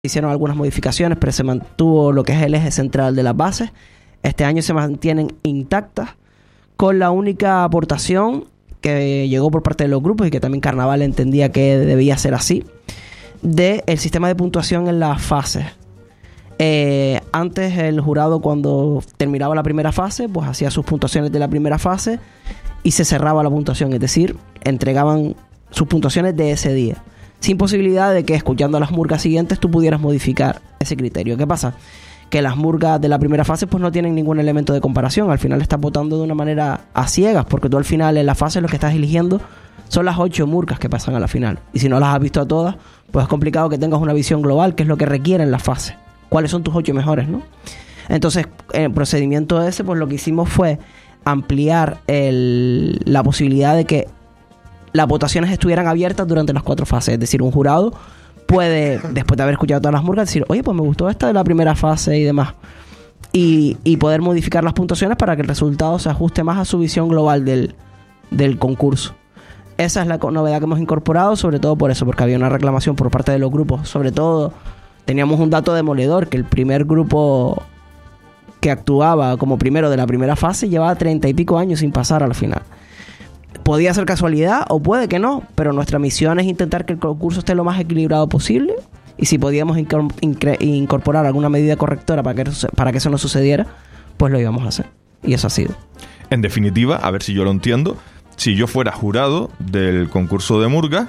hicieron algunas modificaciones, pero se mantuvo lo que es el eje central de las bases. Este año se mantienen intactas, con la única aportación que llegó por parte de los grupos y que también Carnaval entendía que debía ser así, del sistema de puntuación en las fases. Antes el jurado, cuando terminaba la primera fase, pues hacía sus puntuaciones de la primera fase y se cerraba la puntuación, es decir, entregaban sus puntuaciones de ese día, sin posibilidad de que, escuchando las murgas siguientes, tú pudieras modificar ese criterio. ¿Qué pasa? Que las murgas de la primera fase pues no tienen ningún elemento de comparación. Al final estás votando de una manera a ciegas, porque tú al final en la fase lo que estás eligiendo son las 8 murgas que pasan a la final. Y si no las has visto a todas, pues es complicado que tengas una visión global, que es lo que requieren la fase. ¿Cuáles son tus 8 mejores, no? Entonces, en el procedimiento ese, pues lo que hicimos fue ampliar la posibilidad de que las votaciones estuvieran abiertas durante las 4 fases. Es decir, un jurado puede, después de haber escuchado todas las murgas, decir, oye, pues me gustó esta de la primera fase y demás. Y poder modificar las puntuaciones para que el resultado se ajuste más a su visión global del concurso. Esa es la novedad que hemos incorporado, sobre todo por eso, porque había una reclamación por parte de los grupos. Sobre todo, teníamos un dato demoledor, que el primer grupo que actuaba como primero de la primera fase llevaba 30 y pico años sin pasar a la final. Podía ser casualidad o puede que no, pero nuestra misión es intentar que el concurso esté lo más equilibrado posible, y si podíamos incorporar alguna medida correctora para que eso no sucediera, pues lo íbamos a hacer. Y eso ha sido. En definitiva, a ver si yo lo entiendo, si yo fuera jurado del concurso de murga,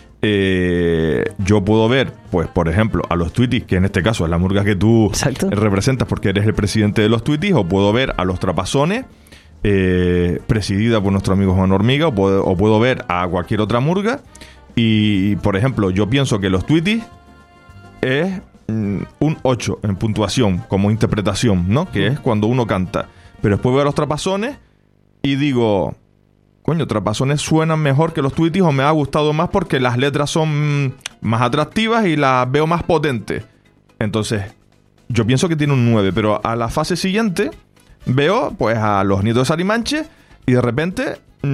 yo puedo ver, pues por ejemplo, a los Tweeties, que en este caso es la murga que tú representas porque eres el presidente de los Tweeties, o puedo ver a los Trapazones, presidida por nuestro amigo Juan Hormiga, o puedo ver a cualquier otra murga. Y por ejemplo, yo pienso que los Tweeties es un 8 en puntuación como interpretación, ¿no? Que es cuando uno canta. Pero después veo a los Trapazones y digo, coño, Trapazones suenan mejor que los Tweeties, o me ha gustado más porque las letras son más atractivas y las veo más potentes. Entonces, yo pienso que tiene un 9, pero a la fase siguiente veo pues a los Nietos de Sarimanche y de repente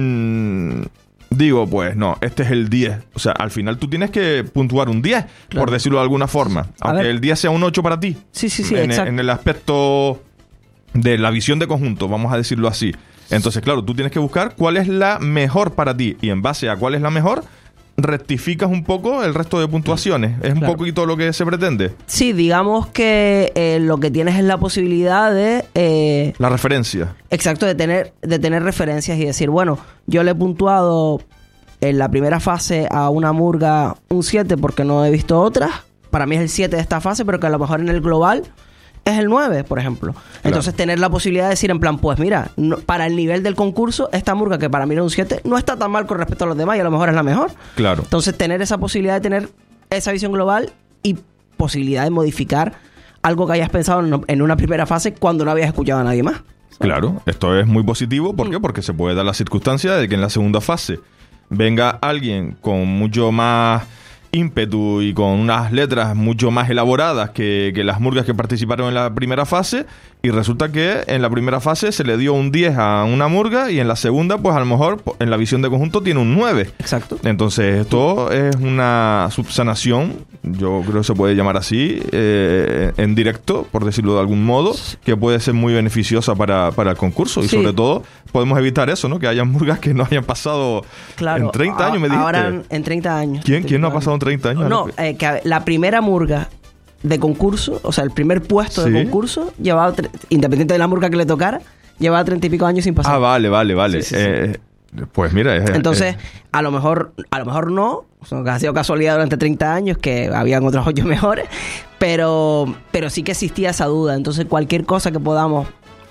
digo, pues no, este es el 10. O sea, al final tú tienes que puntuar un 10, claro, por decirlo de alguna forma. Aunque el 10 sea un 8 para ti. Sí, en el aspecto de la visión de conjunto, vamos a decirlo así. Entonces, claro, tú tienes que buscar cuál es la mejor para ti, y en base a cuál es la mejor, rectificas un poco el resto de puntuaciones. Es un poquito lo que se pretende. Sí, digamos que lo que tienes es la posibilidad de... la referencia. Exacto, de tener referencias y decir, bueno, yo le he puntuado en la primera fase a una murga un 7 porque no he visto otras. Para mí es el 7 de esta fase, pero que a lo mejor en el global es el 9, por ejemplo. Entonces, tener la posibilidad de decir en plan, pues mira, para el nivel del concurso, esta murga que para mí era un 7 no está tan mal con respecto a los demás y a lo mejor es la mejor. Claro. Entonces, tener esa posibilidad de tener esa visión global y posibilidad de modificar algo que hayas pensado en una primera fase cuando no habías escuchado a nadie más. Claro, esto es muy positivo. ¿Por qué? Porque se puede dar la circunstancia de que en la segunda fase venga alguien con mucho más ímpetu y con unas letras mucho más elaboradas que las murgas que participaron en la primera fase, y resulta que en la primera fase se le dio un 10 a una murga y en la segunda, pues a lo mejor en la visión de conjunto tiene un 9. Exacto. Entonces esto es una subsanación, yo creo que se puede llamar así, en directo, por decirlo de algún modo, que puede ser muy beneficiosa para el concurso. Y sobre todo podemos evitar eso, ¿no? Que hayan murgas que no hayan pasado en 30 años, me dijiste. Ahora en 30 años. ¿Quién no ha pasado en 30 años? No, que la primera murga de concurso, o sea, el primer puesto de concurso, llevaba, independiente de la murga que le tocara, llevaba 30 y pico años sin pasar. Ah, vale. Sí. Pues mira... Entonces, a lo mejor no, o sea, que ha sido casualidad durante 30 años, que habían otros 8 mejores, pero sí que existía esa duda. Entonces, cualquier cosa que podamos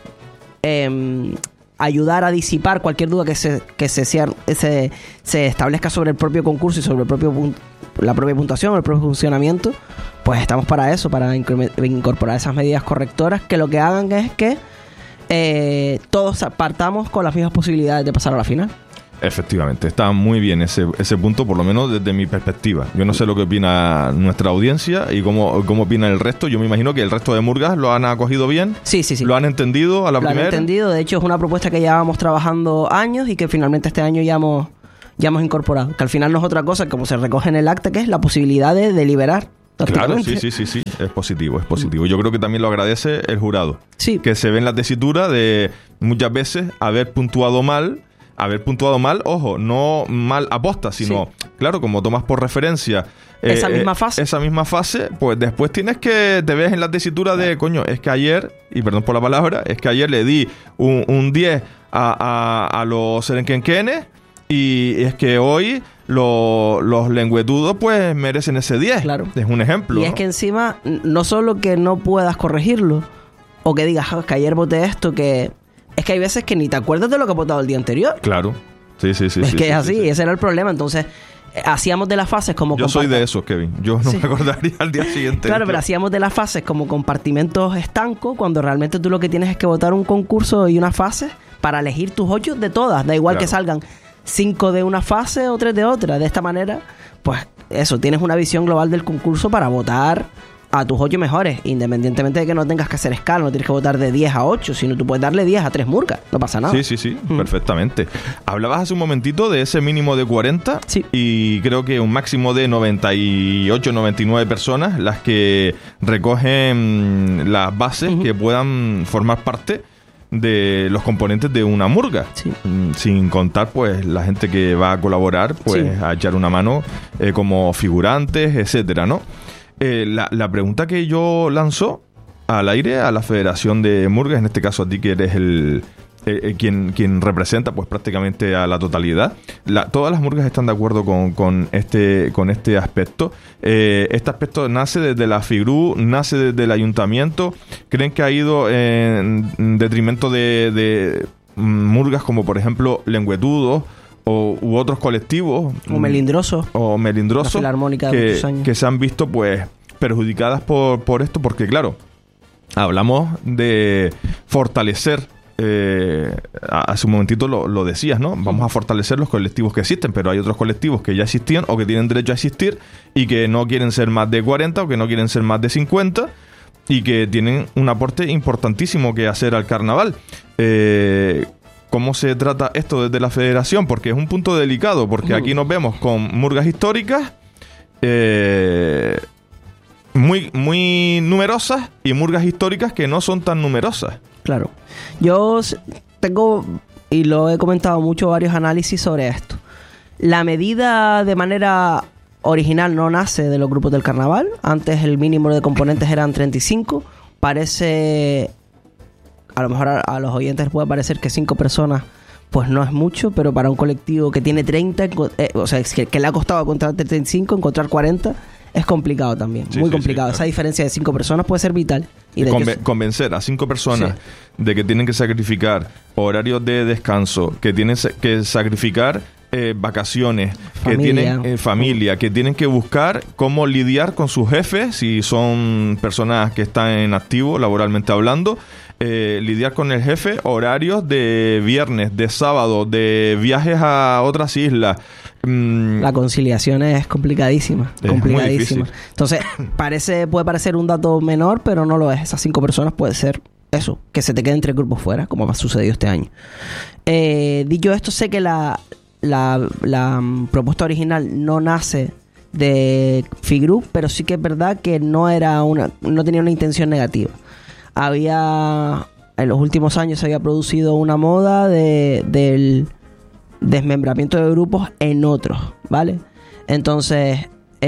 ayudar a disipar cualquier duda que se establezca sobre el propio concurso y sobre la propia puntuación, el propio funcionamiento, pues estamos para eso, para incorporar esas medidas correctoras que lo que hagan es que todos partamos con las mismas posibilidades de pasar a la final. Efectivamente, está muy bien ese punto, por lo menos desde mi perspectiva. Yo no sé lo que opina nuestra audiencia y cómo opina el resto. Yo me imagino que el resto de murgas lo han acogido bien. Sí. ¿Lo han entendido a la primera? Lo han entendido. De hecho, es una propuesta que llevábamos trabajando años y que finalmente este año ya hemos incorporado. Que al final no es otra cosa, como se recoge en el acta, que es la posibilidad de deliberar Claro, sí, es positivo. Yo creo que también lo agradece el jurado. Sí. Que se ve en la tesitura de muchas veces haber puntuado mal, ojo, no mal aposta, sino, claro, como tomas por referencia esa misma fase, pues después te ves en la tesitura de, coño, es que ayer, y perdón por la palabra, es que ayer le di un 10 a los serenquenquenes, y es que hoy los lengüetudos pues merecen ese 10. Claro. Es un ejemplo. Y es que encima, no solo que no puedas corregirlo, o que digas, que ayer voté esto, que es que hay veces que ni te acuerdas de lo que has votado el día anterior. Claro. Sí. Es que es así, ese era el problema. Entonces, hacíamos de las fases como... Yo soy de esos, Kevin. Yo no me acordaría al día siguiente. Claro, pero hacíamos de las fases como compartimentos estancos, cuando realmente tú lo que tienes es que votar un concurso y una fase para elegir tus 8 de todas. Da igual que salgan 5 de una fase o 3 de otra. De esta manera, pues eso, tienes una visión global del concurso para votar a tus 8 mejores, independientemente de que no tengas que hacer escala, no tienes que votar de 10 a 8, sino tú puedes darle 10 a 3 murgas, no pasa nada. Sí, perfectamente. Hablabas hace un momentito de ese mínimo de 40 y creo que un máximo de 98, 99 personas las que recogen las bases que puedan formar parte de los componentes de una murga, sin contar pues la gente que va a colaborar pues a echar una mano como figurantes, etcétera, ¿no? La pregunta que yo lanzo al aire a la Federación de Murgas, en este caso a ti que eres quien representa pues prácticamente a la totalidad, todas las murgas están de acuerdo con este aspecto. Este aspecto nace desde la FIGRU, nace desde el ayuntamiento. ¿Creen que ha ido en detrimento de murgas como por ejemplo lengüetudos u otros colectivos o melindrosos la Filarmónica que se han visto pues perjudicadas por esto? Porque claro, hablamos de fortalecer, hace un momentito lo decías, ¿no? Vamos a fortalecer los colectivos que existen, pero hay otros colectivos que ya existían o que tienen derecho a existir y que no quieren ser más de 40 o que no quieren ser más de 50 y que tienen un aporte importantísimo que hacer al carnaval. ¿Cómo se trata esto desde la federación? Porque es un punto delicado, porque aquí nos vemos con murgas históricas muy numerosas y murgas históricas que no son tan numerosas. Claro. Yo tengo, y lo he comentado mucho, varios análisis sobre esto. La medida de manera original no nace de los grupos del carnaval. Antes el mínimo de componentes eran 35. Parece... A lo mejor a los oyentes les puede parecer que 5 personas pues no es mucho, pero para un colectivo que tiene 30, o sea, que le ha costado encontrar 35, encontrar 40, es complicado también, muy complicado. Esa diferencia de 5 personas puede ser vital. Y convencer a 5 personas de que tienen que sacrificar horarios de descanso, que tienen que sacrificar vacaciones, que tienen familia, que tienen que buscar cómo lidiar con sus jefes, si son personas que están en activo laboralmente hablando, lidiar con el jefe, horarios de viernes, de sábado, de viajes a otras islas. La conciliación es complicadísima. Muy difícil. Entonces, puede parecer un dato menor, pero no lo es. Esas 5 personas puede ser eso, que se te queden 3 grupos fuera, como ha sucedido este año. Dicho esto, sé que la propuesta original no nace de FIGRU, pero sí que es verdad que no tenía una intención negativa. En los últimos años se había producido una moda del desmembramiento de grupos en otros, ¿vale? Entonces,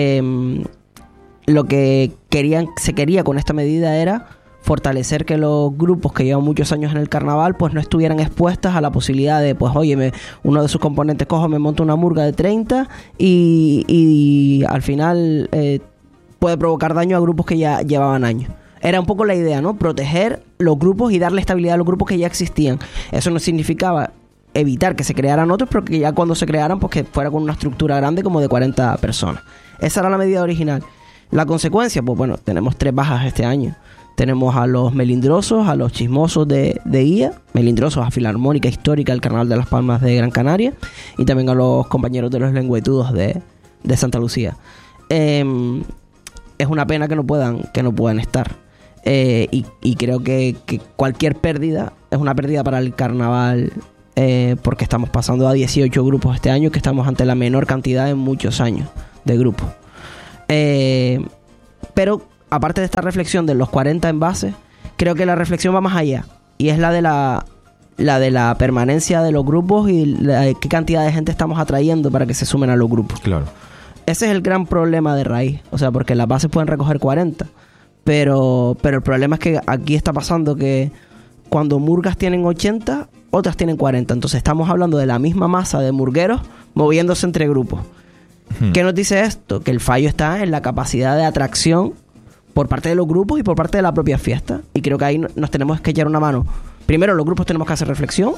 lo que se quería con esta medida era fortalecer que los grupos que llevan muchos años en el carnaval pues no estuvieran expuestas a la posibilidad de, pues oye, uno de sus componentes me monta una murga de 30 y al final puede provocar daño a grupos que ya llevaban años. Era un poco la idea, ¿no? Proteger los grupos y darle estabilidad a los grupos que ya existían. Eso no significaba evitar que se crearan otros, pero que ya cuando se crearan, pues que fuera con una estructura grande como de 40 personas. Esa era la medida original. La consecuencia, pues bueno, tenemos 3 bajas este año. Tenemos a los melindrosos, a los chismosos de IA, melindrosos a Filarmónica Histórica, el Carnaval de las Palmas de Gran Canaria, y también a los compañeros de los lengüetudos de Santa Lucía. Es una pena que no puedan estar. Y creo que cualquier pérdida es una pérdida para el carnaval, porque estamos pasando a 18 grupos este año, que estamos ante la menor cantidad en muchos años de grupos. Pero aparte de esta reflexión de los 40 envases, creo que la reflexión va más allá. Y es la de la permanencia de los grupos y qué cantidad de gente estamos atrayendo para que se sumen a los grupos. Claro. Ese es el gran problema de raíz. O sea, porque las bases pueden recoger 40. Pero el problema es que aquí está pasando que cuando murgas tienen 80, otras tienen 40. Entonces estamos hablando de la misma masa de murgueros moviéndose entre grupos. ¿Qué nos dice esto? Que el fallo está en la capacidad de atracción por parte de los grupos y por parte de la propia fiesta. Y creo que ahí nos tenemos que echar una mano. Primero, los grupos tenemos que hacer reflexión,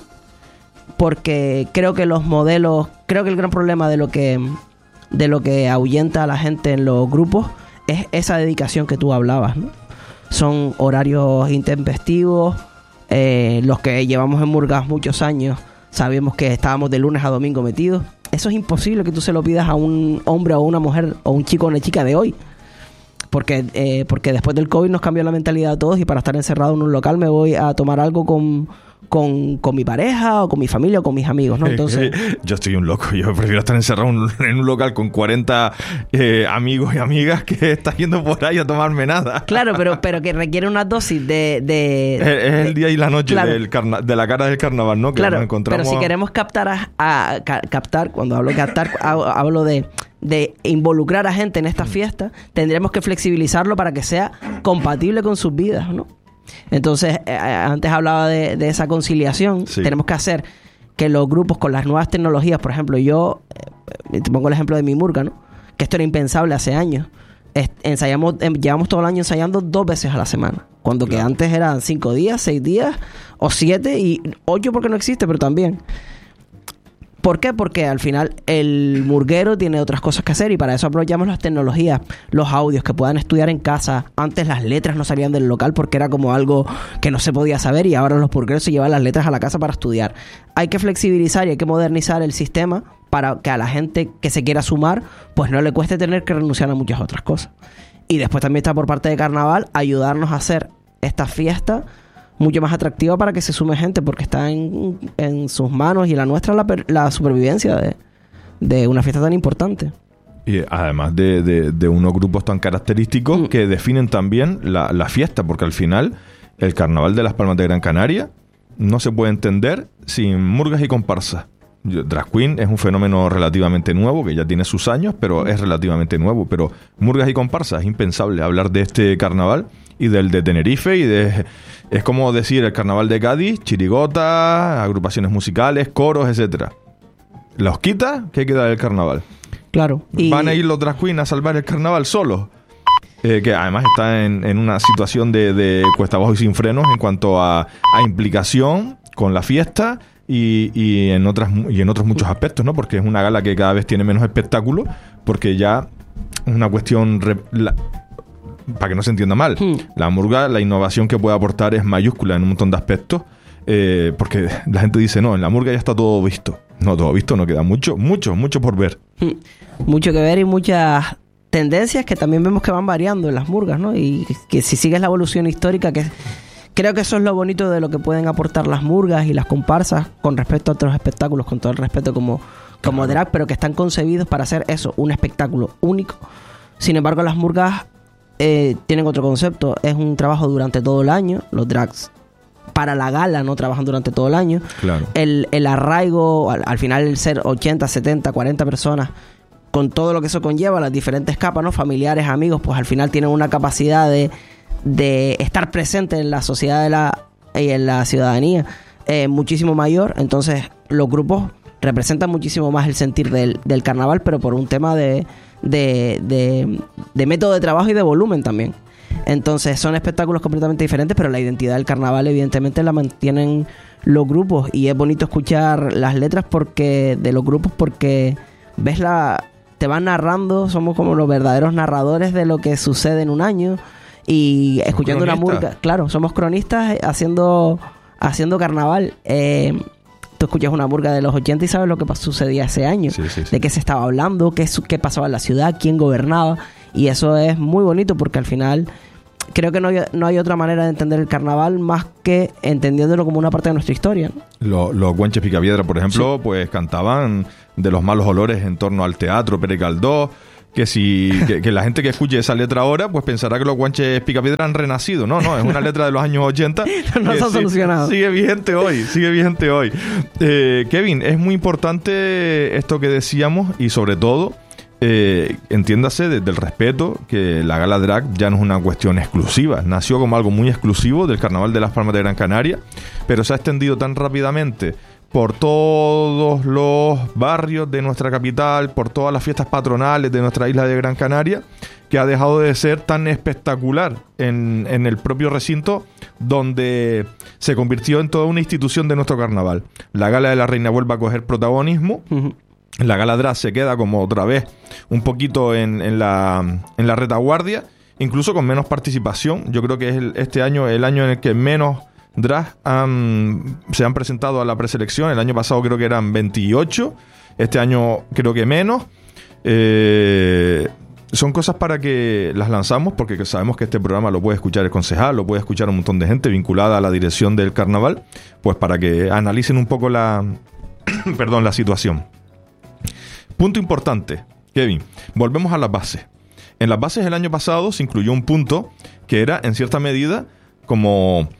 porque creo que los modelos, creo que el gran problema de lo que ahuyenta a la gente en los grupos es esa dedicación que tú hablabas, ¿no? Son horarios intempestivos. Los que llevamos en murgas muchos años sabemos que estábamos de lunes a domingo metidos. Eso es imposible que tú se lo pidas a un hombre o a una mujer o un chico o una chica de hoy. Porque después del COVID nos cambió la mentalidad a todos y para estar encerrado en un local me voy a tomar algo con mi pareja o con mi familia o con mis amigos, ¿no? Entonces, yo estoy un loco. Yo prefiero estar encerrado en un local con 40 amigos y amigas que estar yendo por ahí a tomarme nada. Claro, pero que requiere una dosis de es el día y la noche, claro, de la cara del carnaval, ¿no? Que claro, nos encontramos. Pero si queremos captar cuando hablo de captar, hablo de involucrar a gente en esta fiesta, tendremos que flexibilizarlo para que sea compatible con sus vidas, ¿no? Entonces, antes hablaba de esa conciliación. Sí. Tenemos que hacer que los grupos con las nuevas tecnologías, por ejemplo, yo te pongo el ejemplo de mi murga, ¿no? Que esto era impensable hace años. Llevamos todo el año ensayando 2 veces a la semana, cuando claro, que antes eran 5 días, 6 días o 7 y 8 porque no existe, pero también. ¿Por qué? Porque al final el murguero tiene otras cosas que hacer y para eso aprovechamos las tecnologías, los audios que puedan estudiar en casa. Antes las letras no salían del local porque era como algo que no se podía saber y ahora los murgueros se llevan las letras a la casa para estudiar. Hay que flexibilizar y hay que modernizar el sistema para que a la gente que se quiera sumar pues no le cueste tener que renunciar a muchas otras cosas. Y después también está por parte de Carnaval ayudarnos a hacer esta fiesta mucho más atractiva para que se sume gente, porque está en sus manos y la nuestra la supervivencia de una fiesta tan importante. Y además de unos grupos tan característicos que definen también la fiesta, porque al final el Carnaval de Las Palmas de Gran Canaria no se puede entender sin murgas y comparsas. Drag Queen es un fenómeno relativamente nuevo, que ya tiene sus años, pero es relativamente nuevo. Pero murgas y comparsas, es impensable hablar de este carnaval y del de Tenerife es como decir el carnaval de Cádiz, chirigotas, agrupaciones musicales, coros, etcétera. Los quita, ¿qué queda del carnaval? Claro. ¿Van a ir los drag queen a salvar el carnaval solos? Que además está en una situación de cuesta abajo y sin frenos en cuanto a implicación con la fiesta y en otros muchos aspectos, ¿no? Porque es una gala que cada vez tiene menos espectáculo, porque ya es una cuestión para que no se entienda mal, la murga, la innovación que puede aportar es mayúscula en un montón de aspectos, porque la gente dice, no, en la murga ya está todo visto. No, todo visto no, queda mucho por ver. Mucho que ver y muchas tendencias que también vemos que van variando en las murgas, ¿no? Y que si sigues la evolución histórica, que creo que eso es lo bonito de lo que pueden aportar las murgas y las comparsas con respecto a otros espectáculos, con todo el respeto como drag, pero que están concebidos para hacer eso, un espectáculo único. Sin embargo, las murgas tienen otro concepto, es un trabajo durante todo el año. Los drags para la gala no trabajan durante todo el año. Claro. El arraigo, al final el ser 80, 70, 40 personas, con todo lo que eso conlleva, las diferentes capas, ¿no? Familiares, amigos, pues al final tienen una capacidad de estar presente en la sociedad y en la ciudadanía muchísimo mayor. Entonces los grupos representan muchísimo más el sentir del carnaval, pero por un tema de método de trabajo y de volumen también. Entonces son espectáculos completamente diferentes, pero la identidad del carnaval evidentemente la mantienen los grupos, y es bonito escuchar las letras de los grupos porque ves te van narrando, somos como los verdaderos narradores de lo que sucede en un año, y escuchando una murga, claro, somos cronistas haciendo carnaval. Tú escuchas una murga de los 80 y sabes lo que sucedía ese año, sí. De qué se estaba hablando, qué pasaba en la ciudad, quién gobernaba, y eso es muy bonito porque al final creo que no hay otra manera de entender el carnaval más que entendiéndolo como una parte de nuestra historia, ¿no? Los Guanches Picapiedra, por ejemplo, pues cantaban de los malos olores en torno al teatro Pere Galdós, que la gente que escuche esa letra ahora pues pensará que los Guanches Picapiedra han renacido. No, es una letra de los años 80. No se ha solucionado. Sigue vigente hoy. Kevin, es muy importante esto que decíamos y sobre todo, entiéndase desde el respeto que la Gala Drag ya no es una cuestión exclusiva. Nació como algo muy exclusivo del Carnaval de las Palmas de Gran Canaria, pero se ha extendido tan rápidamente por todos los barrios de nuestra capital, por todas las fiestas patronales de nuestra isla de Gran Canaria, que ha dejado de ser tan espectacular en el propio recinto donde se convirtió en toda una institución de nuestro carnaval. La Gala de la Reina vuelve a coger protagonismo. La Gala Drag se queda como otra vez un poquito en la retaguardia, incluso con menos participación. Yo creo que es este año el año en el que menos drag se han presentado a la preselección. El año pasado creo que eran 28, este año creo que menos. Son cosas para que las lanzamos porque sabemos que este programa lo puede escuchar el concejal, lo puede escuchar un montón de gente vinculada a la dirección del carnaval, pues para que analicen un poco la situación. Punto importante, Kevin, volvemos a las bases. En las bases el año pasado se incluyó un punto que era en cierta medida como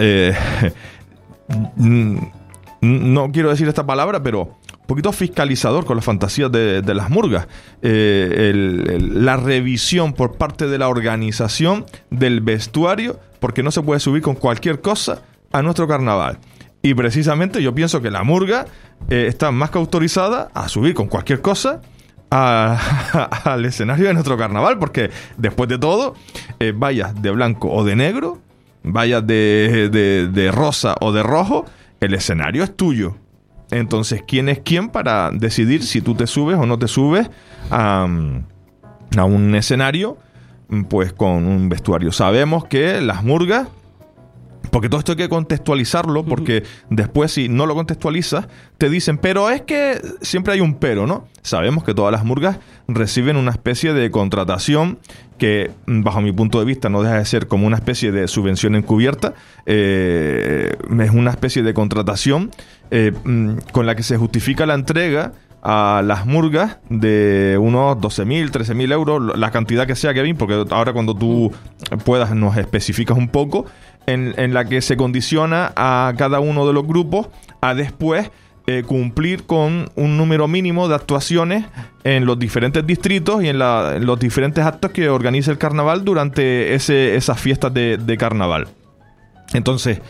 no quiero decir esta palabra, pero un poquito fiscalizador con las fantasías de las murgas. La revisión por parte de la organización del vestuario, porque no se puede subir con cualquier cosa a nuestro carnaval. Y precisamente yo pienso que la murga está más que autorizada a subir con cualquier cosa al escenario de nuestro carnaval, porque después de todo, vayas de blanco o de negro, vayas de rosa o de rojo, el escenario es tuyo. Entonces, ¿quién es quién para decidir si tú te subes o no te subes a un escenario pues con un vestuario? Sabemos que las murgas, porque todo esto hay que contextualizarlo, porque después si no lo contextualizas te dicen, pero es que siempre hay un pero, ¿no? Sabemos que todas las murgas reciben una especie de contratación que, bajo mi punto de vista, no deja de ser como una especie de subvención encubierta. Es una especie de contratación con la que se justifica la entrega a las murgas de unos 12.000, 13.000 euros, la cantidad que sea, Kevin, porque ahora cuando tú puedas nos especificas un poco, en la que se condiciona a cada uno de los grupos a después cumplir con un número mínimo de actuaciones en los diferentes distritos y en los diferentes actos que organiza el carnaval durante esas fiestas de carnaval. Entonces,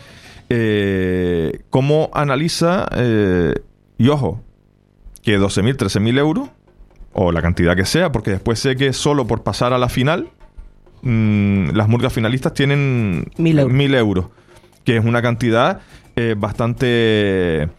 ¿cómo analiza? Y ojo, que 12.000, 13.000 euros, o la cantidad que sea, porque después sé que solo por pasar a la final, las murgas finalistas tienen 1.000 euros, que es una cantidad bastante...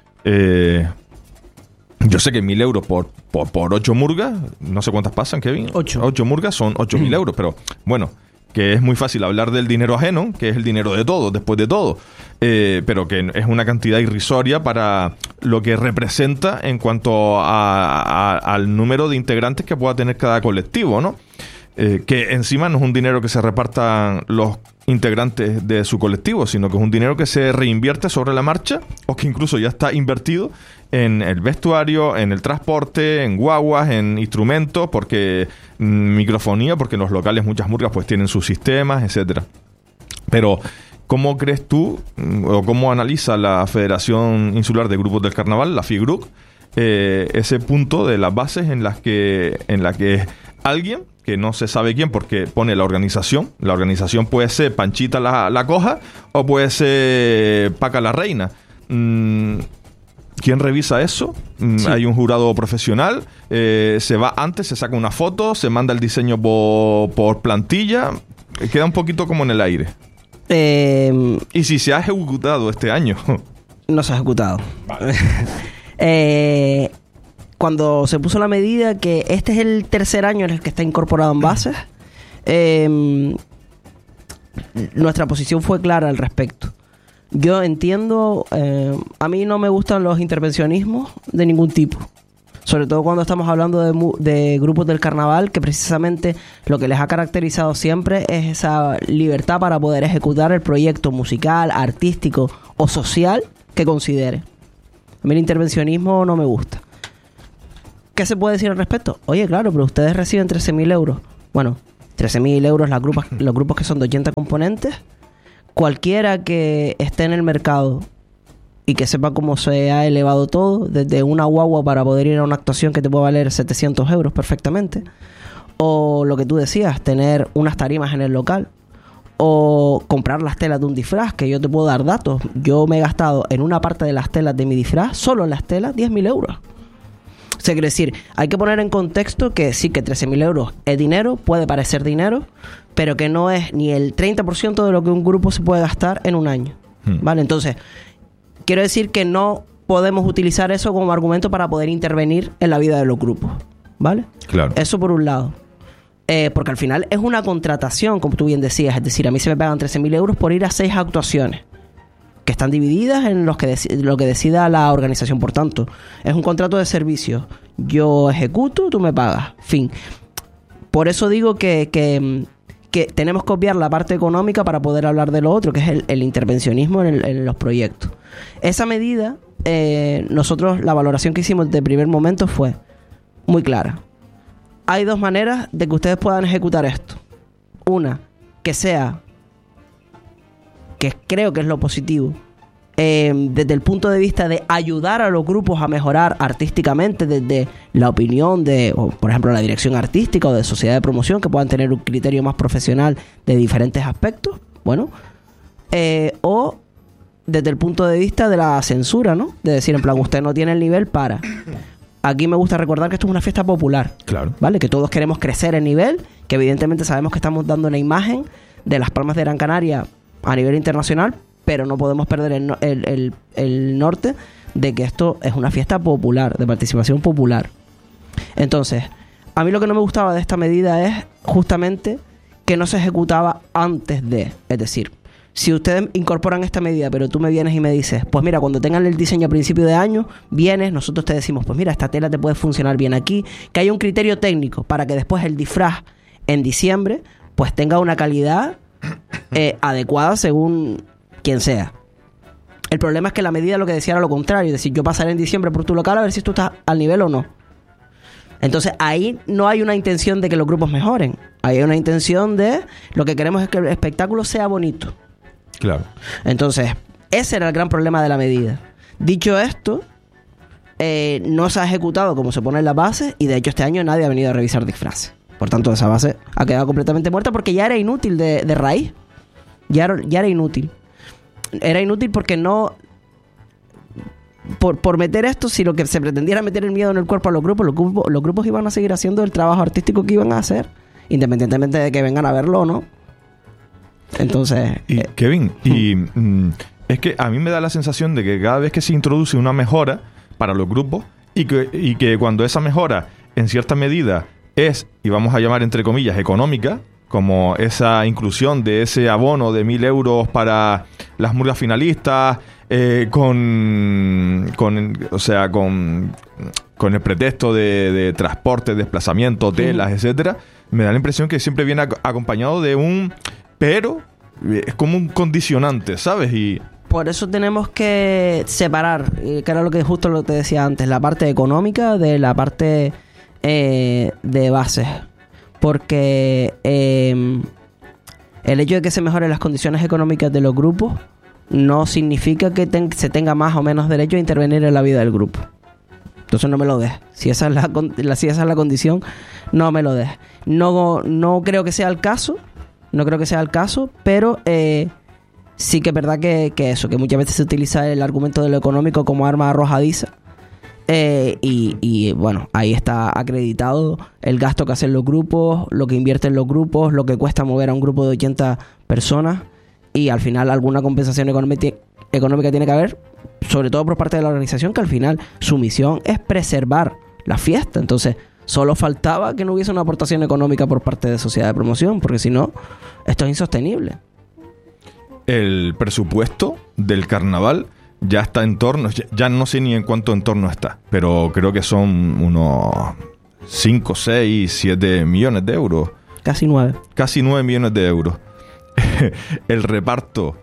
yo sé que 1.000 euros por 8 murgas, no sé cuántas pasan, Kevin. 8 murgas son 8.000 euros, pero bueno, que es muy fácil hablar del dinero ajeno, que es el dinero de todos, después de todo, pero que es una cantidad irrisoria para lo que representa en cuanto al número de integrantes que pueda tener cada colectivo, ¿no? Que encima no es un dinero que se repartan los integrantes de su colectivo, sino que es un dinero que se reinvierte sobre la marcha o que incluso ya está invertido en el vestuario, en el transporte, en guaguas, en instrumentos, porque microfonía, porque en los locales muchas murgas pues tienen sus sistemas, etcétera. Pero ¿cómo crees tú o cómo analiza la Federación Insular de Grupos del Carnaval, la FIGRUC, ese punto de las bases en la que alguien que no se sabe quién, porque pone la organización puede ser Panchita la Coja o puede ser Paca la Reina? ¿Quién revisa eso? Sí. Hay un jurado profesional, se va antes, se saca una foto, se manda el diseño por plantilla, queda un poquito como en el aire. ¿Y si se ha ejecutado este año? No se ha ejecutado. Vale. Cuando se puso la medida que este es el tercer año en el que está incorporado en bases, nuestra posición fue clara al respecto. Yo entiendo, a mí no me gustan los intervencionismos de ningún tipo, sobre todo cuando estamos hablando de grupos del carnaval, que precisamente lo que les ha caracterizado siempre es esa libertad para poder ejecutar el proyecto musical, artístico o social que considere. A mí el intervencionismo no me gusta. ¿qué se puede decir al respecto? Oye, claro, pero ustedes reciben 13.000 euros. Bueno, 13.000 euros los grupos que son de 80 componentes. Cualquiera que esté en el mercado y que sepa cómo se ha elevado todo, desde una guagua para poder ir a una actuación que te puede valer 700 euros perfectamente, o lo que tú decías, tener unas tarimas en el local, o comprar las telas de un disfraz, que yo te puedo dar datos. Yo me he gastado en una parte de las telas de mi disfraz, solo en las telas, 10.000 euros. O sea, quiere decir, hay que poner en contexto que sí, que 13.000 euros es dinero, puede parecer dinero, pero que no es ni el 30% de lo que un grupo se puede gastar en un año. ¿Vale? Entonces, quiero decir que no podemos utilizar eso como argumento para poder intervenir en la vida de los grupos. ¿Vale? Claro. Eso por un lado. Porque al final es una contratación, como tú bien decías. Es decir, a mí se me pagan 13.000 euros por ir a 6 actuaciones que están divididas en lo que decida la organización. Por tanto, es un contrato de servicio. Yo ejecuto, tú me pagas. Fin. Por eso digo que tenemos que obviar la parte económica para poder hablar de lo otro, que es el intervencionismo en los proyectos. Esa medida, nosotros, la valoración que hicimos desde el primer momento fue muy clara. Hay dos maneras de que ustedes puedan ejecutar esto. Una, que sea, que creo que es lo positivo, desde el punto de vista de ayudar a los grupos a mejorar artísticamente, desde la opinión de, por ejemplo, la dirección artística o de sociedad de promoción, que puedan tener un criterio más profesional de diferentes aspectos, bueno, o desde el punto de vista de la censura, ¿no? De decir, en plan, usted no tiene el nivel para... Aquí me gusta recordar que esto es una fiesta popular. Claro. ¿Vale? Que todos queremos crecer en nivel, que evidentemente sabemos que estamos dando una imagen de Las Palmas de Gran Canaria a nivel internacional, pero no podemos perder el norte de que esto es una fiesta popular, de participación popular. Entonces, a mí lo que no me gustaba de esta medida es justamente que no se ejecutaba antes de. Es decir, si ustedes incorporan esta medida, pero tú me vienes y me dices, pues mira, cuando tengan el diseño a principio de año, vienes, nosotros te decimos, pues mira, esta tela te puede funcionar bien aquí, que haya un criterio técnico para que después el disfraz en diciembre, pues tenga una calidad adecuada según quien sea. El problema es que la medida lo que decía era lo contrario, es decir, yo pasaré en diciembre por tu local a ver si tú estás al nivel o no. Entonces ahí no hay una intención de que los grupos mejoren, ahí hay una intención de lo que queremos es que el espectáculo sea bonito. Claro. Entonces, ese era el gran problema de la medida. Dicho esto, no se ha ejecutado como se pone en la base, y de hecho este año nadie ha venido a revisar disfraces. Por tanto, esa base ha quedado completamente muerta porque ya era inútil de raíz. Ya era inútil. Era inútil porque no... Por meter esto, si lo que se pretendiera meter el miedo en el cuerpo a los grupos iban a seguir haciendo el trabajo artístico que iban a hacer, independientemente de que vengan a verlo o no. Entonces... Y Kevin, es que a mí me da la sensación de que cada vez que se introduce una mejora para los grupos y que cuando esa mejora en cierta medida es, y vamos a llamar entre comillas, económica, como esa inclusión de ese abono de 1.000 euros para las murgas finalistas, con el pretexto de transporte, desplazamiento, telas, etcétera, me da la impresión que siempre viene acompañado de un... Pero es como un condicionante, ¿sabes? Y por eso tenemos que separar, que era lo que justo lo te decía antes, la parte económica de la parte de bases. Porque el hecho de que se mejoren las condiciones económicas de los grupos no significa que se tenga más o menos derecho a intervenir en la vida del grupo. Entonces no me lo des. Si esa es la condición, no me lo des. No creo que sea el caso. No creo que sea el caso, pero sí que es verdad que muchas veces se utiliza el argumento de lo económico como arma arrojadiza. Y bueno, ahí está acreditado el gasto que hacen los grupos, lo que invierten los grupos, lo que cuesta mover a un grupo de 80 personas, y al final alguna compensación económica tiene que haber, sobre todo por parte de la organización, que al final su misión es preservar la fiesta. Entonces solo faltaba que no hubiese una aportación económica por parte de sociedad de promoción, porque si no, esto es insostenible. El presupuesto del carnaval ya está en torno, ya no sé ni en cuánto entorno está, pero creo que son unos 5, 6, 7 millones de euros. Casi 9. Casi 9 millones de euros. El reparto,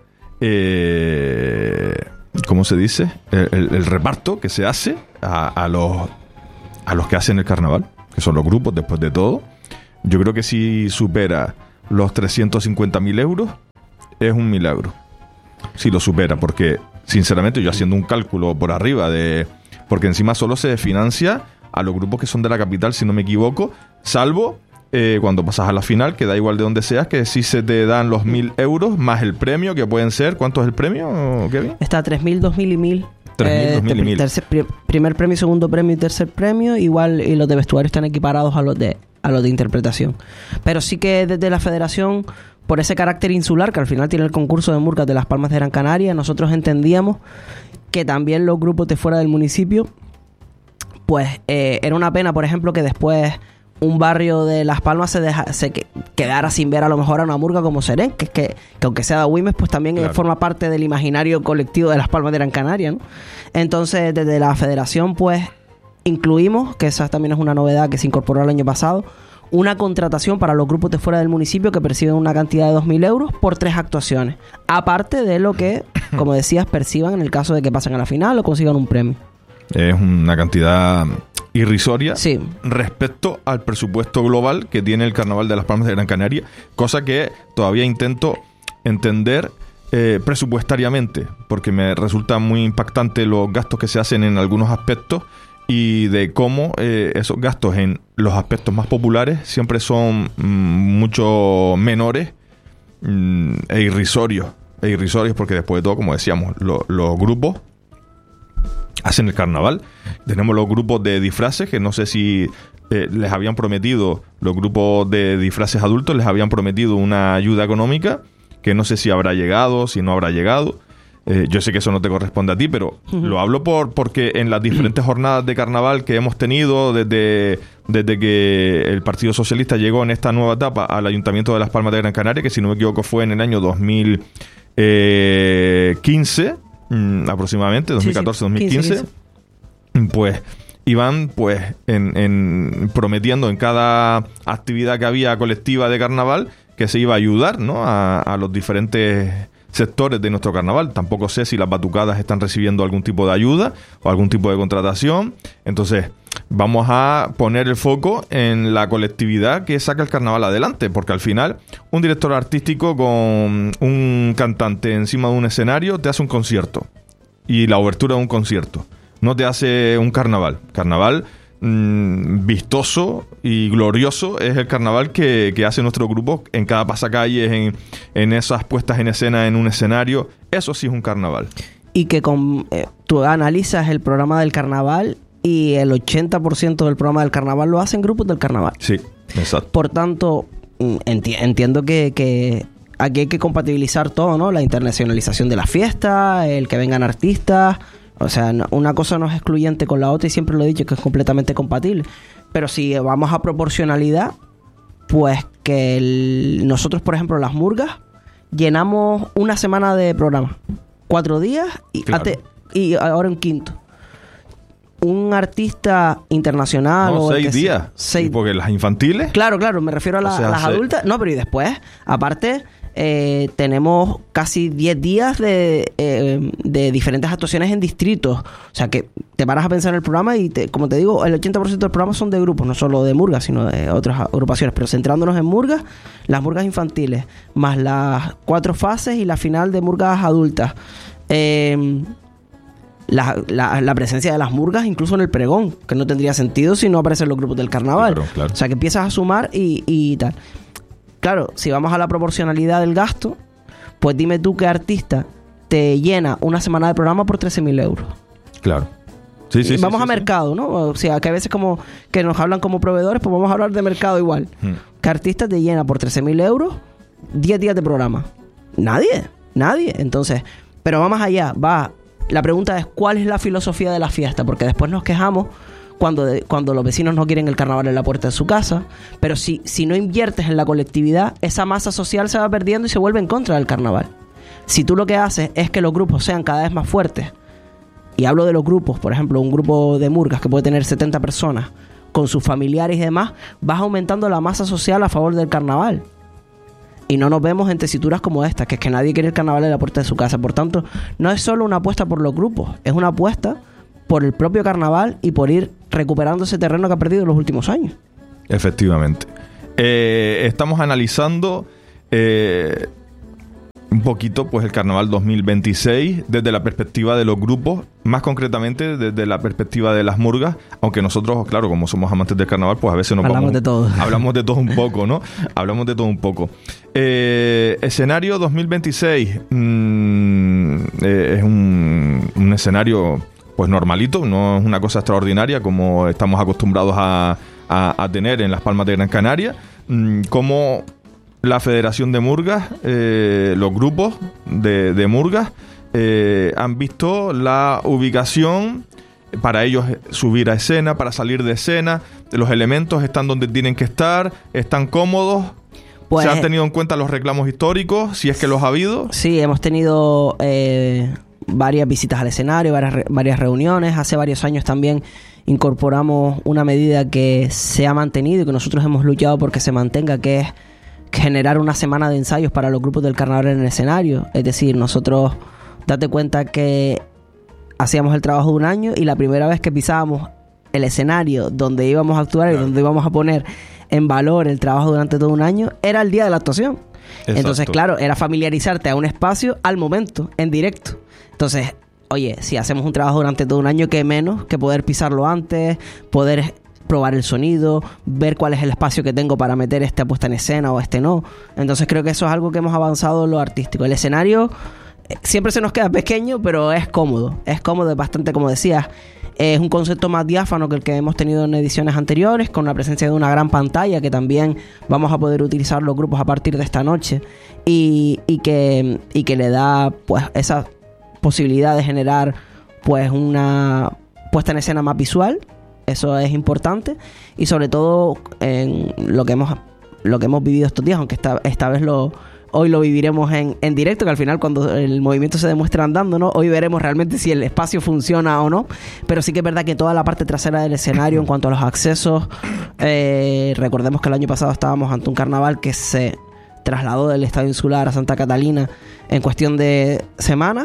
¿cómo se dice? El reparto que se hace a a los que hacen el carnaval, que son los grupos después de todo. Yo creo que si supera los 350.000 euros, es un milagro. Si lo supera, porque sinceramente yo haciendo un cálculo por arriba porque encima solo se financia a los grupos que son de la capital, si no me equivoco, salvo cuando pasas a la final, que da igual de donde seas, que sí se te dan los 1.000 euros más el premio, que pueden ser, ¿cuánto es el premio, Kevin? Está 3.000, 2.000 y 1.000. 3.000, 2.000 y 1.000. Primer premio, segundo premio y tercer premio, igual, y los de vestuario están equiparados a los de interpretación. Pero sí que desde la federación, por ese carácter insular que al final tiene el concurso de murgas de Las Palmas de Gran Canaria, nosotros entendíamos que también los grupos de fuera del municipio, pues era una pena, por ejemplo, que después un barrio de Las Palmas se quedara sin ver a lo mejor a una murga como Serén, que aunque sea de Agüimes, pues también forma parte del imaginario colectivo de Las Palmas de Gran Canaria, ¿no? Entonces, desde la federación, pues incluimos, que esa también es una novedad que se incorporó el año pasado, una contratación para los grupos de fuera del municipio que perciben una cantidad de 2.000 euros por 3 actuaciones, aparte de lo que, como decías, perciban en el caso de que pasen a la final o consigan un premio. Es una cantidad irrisoria, sí, respecto al presupuesto global que tiene el Carnaval de Las Palmas de Gran Canaria, cosa que todavía intento entender presupuestariamente, porque me resulta muy impactante los gastos que se hacen en algunos aspectos y de cómo esos gastos en los aspectos más populares siempre son mucho menores e irrisorios, porque después de todo, como decíamos, los grupos hacen el carnaval. Tenemos los grupos de disfraces, que no sé si les habían prometido, los grupos de disfraces adultos les habían prometido una ayuda económica, que no sé si habrá llegado, si no habrá llegado. Yo sé que eso no te corresponde a ti, pero lo hablo porque en las diferentes jornadas de carnaval que hemos tenido desde que el Partido Socialista llegó en esta nueva etapa al Ayuntamiento de Las Palmas de Gran Canaria, que si no me equivoco fue en el año 2015, aproximadamente, 2014-2015, pues iban prometiendo en cada actividad que había colectiva de carnaval que se iba a ayudar, ¿no?, a los diferentes sectores de nuestro carnaval. Tampoco sé si las batucadas están recibiendo algún tipo de ayuda o algún tipo de contratación. Entonces, vamos a poner el foco en la colectividad que saca el carnaval adelante, porque al final un director artístico con un cantante encima de un escenario te hace un concierto, y la obertura de un concierto, no te hace un carnaval. Carnaval vistoso y glorioso es el carnaval que hace nuestro grupo en cada pasacalles, en esas puestas en escena en un escenario. Eso sí es un carnaval. Y que tú analizas el programa del carnaval y el 80% del programa del carnaval lo hacen grupos del carnaval. Sí, exacto. Por tanto, entiendo que aquí hay que compatibilizar todo, ¿no? La internacionalización de la fiesta, el que vengan artistas. O sea, una cosa no es excluyente con la otra, y siempre lo he dicho que es completamente compatible. Pero si vamos a proporcionalidad, pues que nosotros, por ejemplo, las murgas, llenamos una semana de programa. 4 días y ahora un quinto. Un artista internacional... No, 6 días. 6. Porque las infantiles... Claro, me refiero a las adultas. No, pero y después, aparte... tenemos casi 10 días de diferentes actuaciones en distritos. O sea que te paras a pensar en el programa y, como te digo, el 80% del programa son de grupos, no solo de murgas, sino de otras agrupaciones. Pero centrándonos en murgas, las murgas infantiles, más las 4 fases y la final de murgas adultas. La presencia de las murgas incluso en el pregón, que no tendría sentido si no aparecen los grupos del carnaval. Claro. O sea que empiezas a sumar y tal. Claro, si vamos a la proporcionalidad del gasto, pues dime tú qué artista te llena una semana de programa por 13.000 euros. Claro. Sí, vamos a mercado, ¿no? O sea, que a veces como que nos hablan como proveedores, pues vamos a hablar de mercado igual. ¿Qué artista te llena por 13.000 euros 10 días de programa? Nadie. Entonces, pero va más allá. La pregunta es, ¿cuál es la filosofía de la fiesta? Porque después nos quejamos cuando los vecinos no quieren el carnaval en la puerta de su casa. Pero si no inviertes en la colectividad, esa masa social se va perdiendo y se vuelve en contra del carnaval. Si tú lo que haces es que los grupos sean cada vez más fuertes, y hablo de los grupos, por ejemplo, un grupo de murgas que puede tener 70 personas con sus familiares y demás, vas aumentando la masa social a favor del carnaval. Y no nos vemos en tesituras como esta, que es que nadie quiere el carnaval en la puerta de su casa. Por tanto, no es solo una apuesta por los grupos, es una apuesta por el propio carnaval y por ir recuperando ese terreno que ha perdido en los últimos años. Efectivamente. Estamos analizando un poquito pues el Carnaval 2026 desde la perspectiva de los grupos, más concretamente desde la perspectiva de las murgas, aunque nosotros, claro, como somos amantes del carnaval, pues a veces hablamos de todo. Hablamos de todo un poco, ¿no? Hablamos de todo un poco. Escenario 2026 es un escenario pues normalito, no es una cosa extraordinaria como estamos acostumbrados a tener en Las Palmas de Gran Canaria, como la Federación de Murgas, los grupos de murgas han visto la ubicación para ellos subir a escena, para salir de escena, los elementos están donde tienen que estar, están cómodos. Pues, ¿se han tenido en cuenta los reclamos históricos, si es que los ha habido? Sí, hemos tenido varias visitas al escenario, varias reuniones. Hace varios años también incorporamos una medida que se ha mantenido y que nosotros hemos luchado porque se mantenga, que es generar una semana de ensayos para los grupos del carnaval en el escenario. Es decir, nosotros, date cuenta que hacíamos el trabajo de un año y la primera vez que pisábamos el escenario donde íbamos a actuar y donde íbamos a poner en valor el trabajo durante todo un año, era el día de la actuación. Exacto. Entonces, claro, era familiarizarte a un espacio al momento, en directo. Entonces, oye, si hacemos un trabajo durante todo un año, qué menos que poder pisarlo antes, poder probar el sonido, ver cuál es el espacio que tengo para meter esta puesta en escena o este no. Entonces creo que eso es algo que hemos avanzado en lo artístico. El escenario siempre se nos queda pequeño, pero es cómodo, es bastante, como decías, es un concepto más diáfano que el que hemos tenido en ediciones anteriores, con la presencia de una gran pantalla que también vamos a poder utilizar los grupos a partir de esta noche y que le da pues esa posibilidad de generar pues una puesta en escena más visual. Eso es importante y sobre todo en lo que hemos vivido estos días, aunque esta vez hoy lo viviremos en directo, que al final cuando el movimiento se demuestra andando, ¿no? Hoy veremos realmente si el espacio funciona o no, pero sí que es verdad que toda la parte trasera del escenario en cuanto a los accesos, recordemos que el año pasado estábamos ante un carnaval que se trasladó del Estadio Insular a Santa Catalina en cuestión de semanas.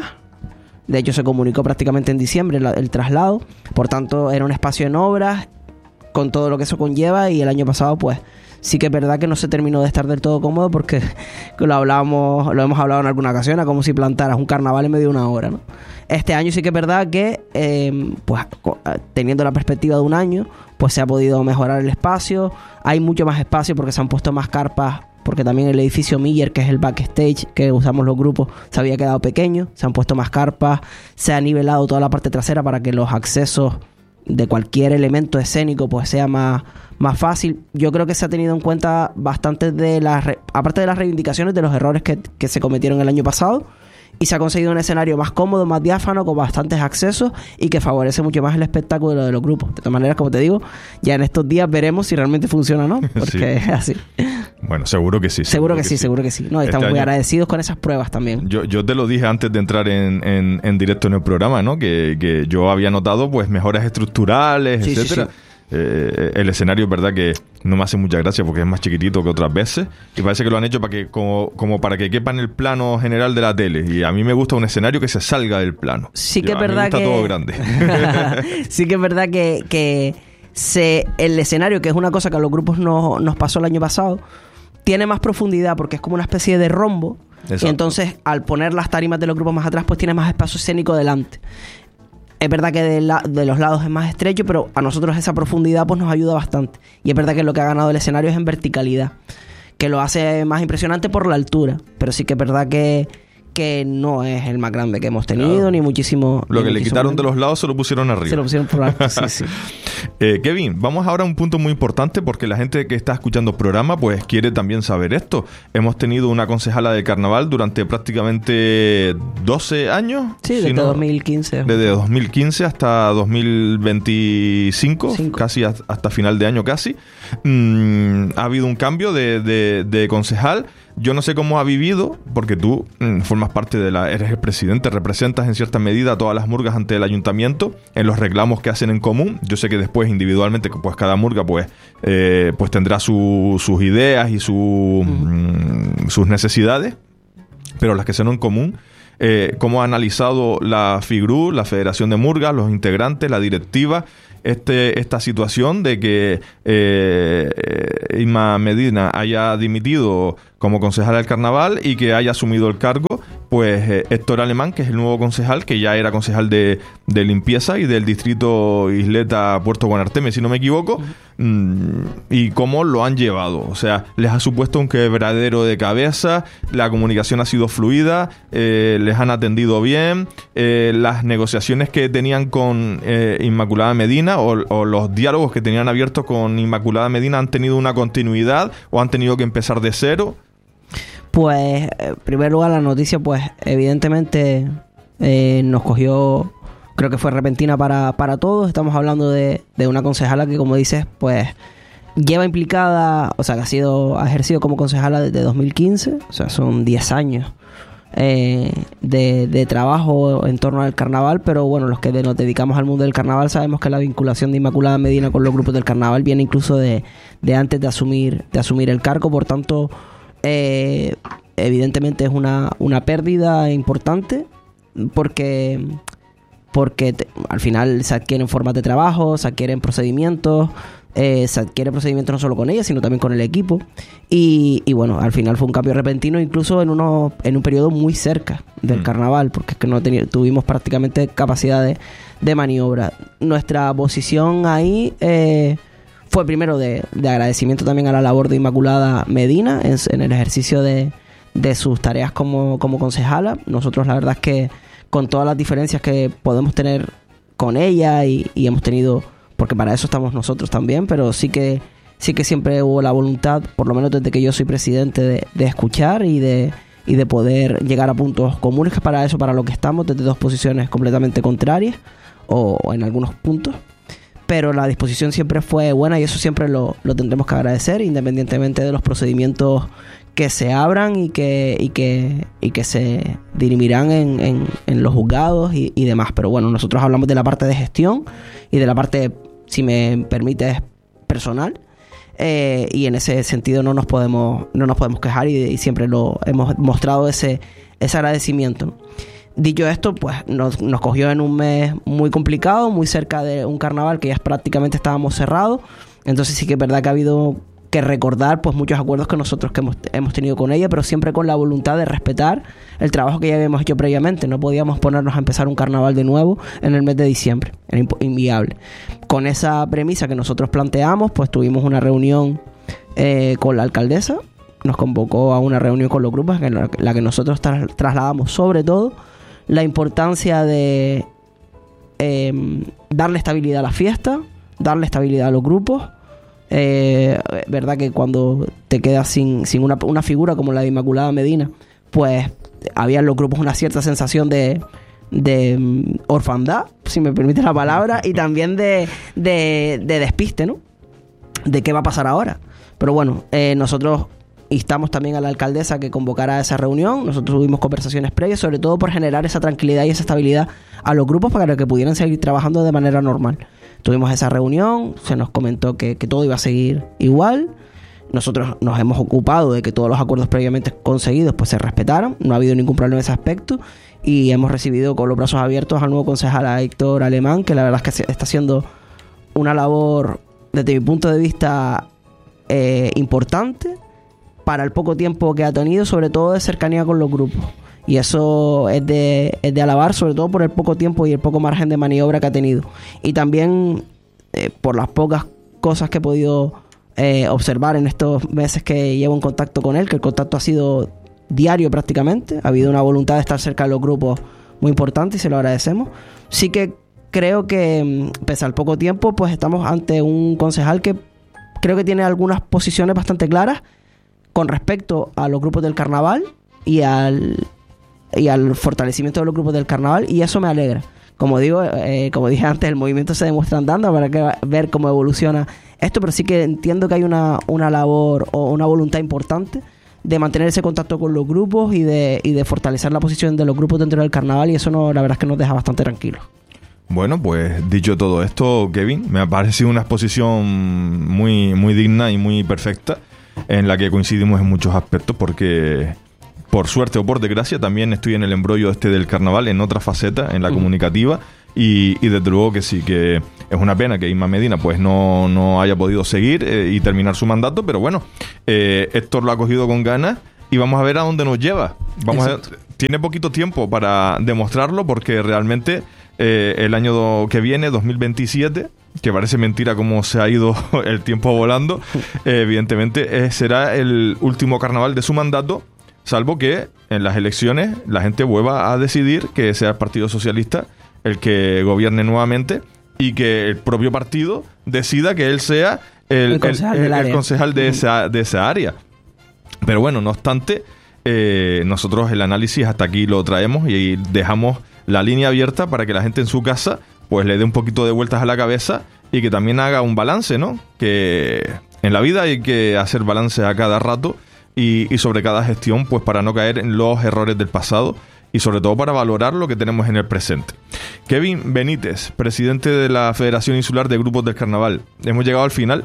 De hecho, se comunicó prácticamente en diciembre el traslado. Por tanto, era un espacio en obras, con todo lo que eso conlleva. Y el año pasado, pues, sí que es verdad que no se terminó de estar del todo cómodo porque lo hemos hablado en alguna ocasión, como si plantaras un carnaval en medio de una hora, ¿no? Este año sí que es verdad que, pues, teniendo la perspectiva de un año, pues se ha podido mejorar el espacio. Hay mucho más espacio porque se han puesto más carpas, porque también el edificio Miller, que es el backstage que usamos los grupos, se había quedado pequeño. Se han puesto más carpas, se ha nivelado toda la parte trasera para que los accesos de cualquier elemento escénico pues sea más fácil. Yo creo que se ha tenido en cuenta bastante aparte de las reivindicaciones de los errores que se cometieron el año pasado, y se ha conseguido un escenario más cómodo, más diáfano, con bastantes accesos y que favorece mucho más el espectáculo de los grupos. De todas maneras, como te digo, ya en estos días veremos si realmente funciona o no, porque sí. Es así. Bueno, seguro que sí. Seguro que sí. No, estamos muy agradecidos con esas pruebas también. Yo te lo dije antes de entrar en directo en el programa, ¿no? Que yo había notado pues mejoras estructurales, sí, etcétera. Sí. El escenario es verdad que no me hace mucha gracia porque es más chiquitito que otras veces y parece que lo han hecho para que como para que quepa en el plano general de la tele, y a mí me gusta un escenario que se salga del plano. Sí que es verdad que todo grande. Sí que es verdad que el escenario, que es una cosa que a los grupos nos pasó el año pasado, tiene más profundidad porque es como una especie de rombo. Exacto. Y entonces al poner las tarimas de los grupos más atrás pues tiene más espacio escénico delante. Es verdad que de los lados es más estrecho, pero a nosotros esa profundidad pues nos ayuda bastante. Y es verdad que lo que ha ganado el escenario es en verticalidad, que lo hace más impresionante por la altura. Pero sí que es verdad que no es el más grande que hemos tenido, claro. Ni muchísimo. Lo que le quitaron de los lados se lo pusieron arriba. Se lo pusieron por alto, sí. Kevin, vamos ahora a un punto muy importante porque la gente que está escuchando el programa pues quiere también saber esto. Hemos tenido una concejala de carnaval durante prácticamente 12 años. Sí, desde 2015. Desde 2015 hasta 2025, casi hasta final de año casi. Ha habido un cambio de concejal. Yo no sé cómo ha vivido, porque tú formas parte eres el presidente, representas en cierta medida a todas las murgas ante el ayuntamiento en los reclamos que hacen en común. Yo sé que después individualmente pues cada murga pues tendrá sus ideas y sus necesidades, pero las que son en común, cómo ha analizado la FIGRU, la Federación de Murgas, los integrantes, la directiva, esta situación de que Inma Medina haya dimitido como concejal del carnaval y que haya asumido el cargo pues Héctor Alemán, que es el nuevo concejal, que ya era concejal de limpieza y del distrito Isleta Puerto Guanarteme, si no me equivoco, y cómo lo han llevado. O sea, les ha supuesto un quebradero de cabeza, la comunicación ha sido fluida, les han atendido bien, las negociaciones que tenían con Inmaculada Medina o los diálogos que tenían abiertos con Inmaculada Medina han tenido una continuidad o han tenido que empezar de cero. Pues, en primer lugar, la noticia, pues, evidentemente nos cogió, creo que fue repentina para todos. Estamos hablando de una concejala que, como dices, pues, lleva implicada, o sea, que ha ejercido como concejala desde 2015, o sea, son 10 años de trabajo en torno al carnaval, pero bueno, los que nos dedicamos al mundo del carnaval sabemos que la vinculación de Inmaculada Medina con los grupos del carnaval viene incluso de antes de asumir el cargo, por tanto... evidentemente es una pérdida importante porque al final se adquieren formas de trabajo, se adquieren procedimientos, no solo con ella sino también con el equipo y bueno, al final fue un cambio repentino incluso en un periodo muy cerca del carnaval, porque es que no tuvimos prácticamente capacidad de maniobra. Nuestra posición ahí fue primero de agradecimiento también a la labor de Inmaculada Medina en el ejercicio de sus tareas como concejala. Nosotros la verdad es que con todas las diferencias que podemos tener con ella y hemos tenido, porque para eso estamos nosotros también, pero sí que siempre hubo la voluntad, por lo menos desde que yo soy presidente, de escuchar y de poder llegar a puntos comunes, que para lo que estamos, desde dos posiciones completamente contrarias o en algunos puntos. Pero la disposición siempre fue buena y eso siempre lo tendremos que agradecer, independientemente de los procedimientos que se abran y que se dirimirán en los juzgados y demás. Pero bueno, nosotros hablamos de la parte de gestión y de la parte, si me permites, personal. Y en ese sentido no nos podemos quejar y siempre lo hemos mostrado ese agradecimiento. Dicho esto, pues nos cogió en un mes muy complicado, muy cerca de un carnaval que ya prácticamente estábamos cerrados. Entonces sí que es verdad que ha habido que recordar pues muchos acuerdos que nosotros hemos tenido con ella, pero siempre con la voluntad de respetar el trabajo que ya habíamos hecho previamente. No podíamos ponernos a empezar un carnaval de nuevo en el mes de diciembre, era inviable. Con esa premisa que nosotros planteamos, pues tuvimos una reunión con la alcaldesa, nos convocó a una reunión con los grupos en la que nosotros trasladamos sobre todo la importancia de darle estabilidad a la fiesta, darle estabilidad a los grupos. Verdad que cuando te quedas sin una figura como la de Inmaculada Medina, pues había en los grupos una cierta sensación de orfandad, si me permite la palabra, y también de despiste, ¿no? De qué va a pasar ahora. Pero bueno, nosotros instamos también a la alcaldesa que convocara esa reunión. Nosotros tuvimos conversaciones previas, sobre todo por generar esa tranquilidad y esa estabilidad a los grupos para que pudieran seguir trabajando de manera normal. Tuvimos esa reunión, se nos comentó que todo iba a seguir igual. Nosotros nos hemos ocupado de que todos los acuerdos previamente conseguidos pues se respetaran. No ha habido ningún problema en ese aspecto y hemos recibido con los brazos abiertos al nuevo concejal, a Héctor Alemán, que la verdad es que está haciendo una labor, desde mi punto de vista, importante para el poco tiempo que ha tenido, sobre todo de cercanía con los grupos. Y eso es de alabar, sobre todo por el poco tiempo y el poco margen de maniobra que ha tenido. Y también por las pocas cosas que he podido observar en estos meses que llevo en contacto con él, que el contacto ha sido diario prácticamente. Ha habido una voluntad de estar cerca de los grupos muy importante y se lo agradecemos. Sí que creo que, pese al poco tiempo, pues estamos ante un concejal que creo que tiene algunas posiciones bastante claras con respecto a los grupos del carnaval y al fortalecimiento de los grupos del carnaval, y eso me alegra. Como dije antes, el movimiento se demuestra andando, habrá que ver cómo evoluciona esto, pero sí que entiendo que hay una labor o una voluntad importante de mantener ese contacto con los grupos y de fortalecer la posición de los grupos dentro del carnaval, y eso la verdad es que nos deja bastante tranquilos. Bueno, pues dicho todo esto, Kevin, me ha parecido una exposición muy, muy digna y muy perfecta, en la que coincidimos en muchos aspectos, porque por suerte o por desgracia, también estoy en el embrollo del carnaval, en otra faceta, en la comunicativa, y desde luego que sí, que es una pena que Isma Medina pues no haya podido seguir y terminar su mandato, pero bueno, Héctor lo ha cogido con ganas y vamos a ver a dónde nos lleva. Tiene poquito tiempo para demostrarlo, porque realmente el año que viene, 2027, que parece mentira cómo se ha ido el tiempo volando, evidentemente será el último carnaval de su mandato, salvo que en las elecciones la gente vuelva a decidir que sea el Partido Socialista el que gobierne nuevamente y que el propio partido decida que él sea el concejal de esa área. Pero bueno, no obstante, nosotros el análisis hasta aquí lo traemos y dejamos la línea abierta para que la gente en su casa pues le dé un poquito de vueltas a la cabeza y que también haga un balance, ¿no? Que en la vida hay que hacer balance a cada rato y sobre cada gestión, pues para no caer en los errores del pasado y sobre todo para valorar lo que tenemos en el presente. Kevin Benítez, presidente de la Federación Insular de Grupos del Carnaval. Hemos llegado al final.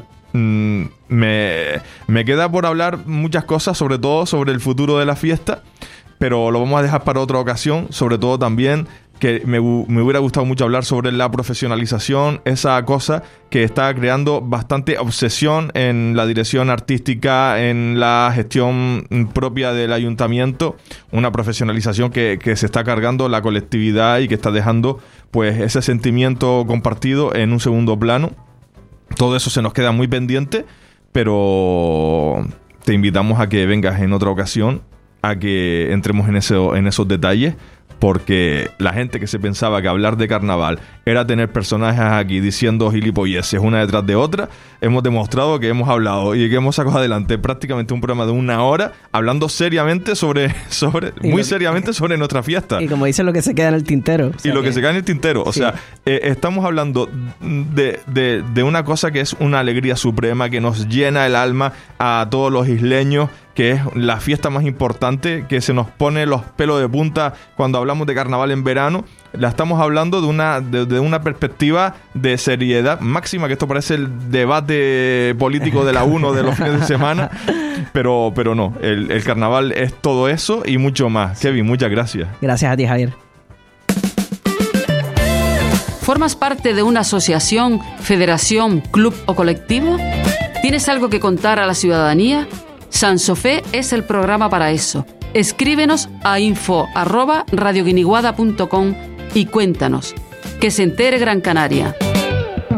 Me queda por hablar muchas cosas, sobre todo sobre el futuro de la fiesta, pero lo vamos a dejar para otra ocasión. Sobre todo también que me hubiera gustado mucho hablar sobre la profesionalización, esa cosa que está creando bastante obsesión en la dirección artística, en la gestión propia del ayuntamiento, una profesionalización que se está cargando la colectividad y que está dejando pues ese sentimiento compartido en un segundo plano. Todo eso se nos queda muy pendiente, pero te invitamos a que vengas en otra ocasión, a que entremos en esos detalles, porque la gente que se pensaba que hablar de carnaval era tener personajes aquí diciendo gilipolleces una detrás de otra, hemos demostrado que hemos hablado y que hemos sacado adelante prácticamente un programa de 1 hora hablando seriamente sobre nuestra fiesta. Y como dicen, lo que se queda en el tintero. Y lo que se queda en el tintero. O sea, estamos hablando de una cosa que es una alegría suprema, que nos llena el alma a todos los isleños, que es la fiesta más importante, que se nos pone los pelos de punta cuando hablamos de carnaval en verano. La estamos hablando de una perspectiva de seriedad máxima, que esto parece el debate político de la 1 de los fines de semana, pero no, el carnaval es todo eso y mucho más. Kevin, muchas gracias. Gracias a ti, Javier. ¿Formas parte de una asociación, federación, club o colectivo? ¿Tienes algo que contar a la ciudadanía? Sansofé es el programa para eso. Escríbenos a info@radioguiniguada.com y cuéntanos. Que se entere Gran Canaria.